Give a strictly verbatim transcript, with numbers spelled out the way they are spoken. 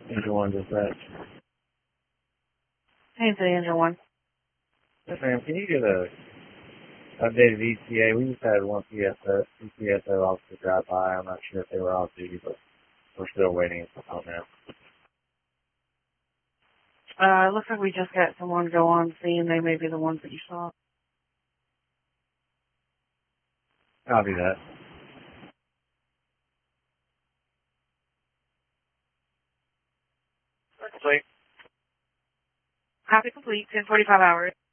Angel one dispatch. Hey, it's Angel one. Yes, ma'am. Can you get a updated E T A? We just had one P S O, P C S O officer drive by. I'm not sure if they were off duty, but we're still waiting on now. Uh, it looks like we just got someone go on scene. They may be the ones that you saw. I'll do that. Copy complete. ten forty-five hours.